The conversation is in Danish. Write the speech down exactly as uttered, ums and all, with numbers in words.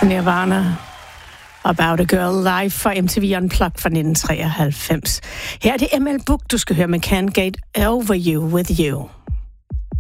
Nirvana. About a Girl live fra M T V Unplugged fra nitten treoghalvfems. Her er det M L Book, du skal høre med Can't Get Over You With You.